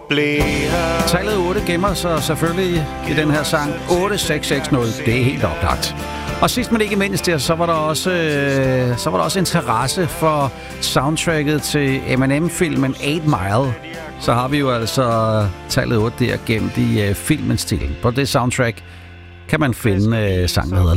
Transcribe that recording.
Tallet 8 gemmer sig selvfølgelig i den her sang. 8660, det er helt oplagt. Og sidst men ikke mindst, så var der også interesse for soundtracket til Eminem-filmen 8 Mile. Så har vi jo altså tallet 8 der gemt i filmens stil. På det soundtrack kan man finde sangen, der hedder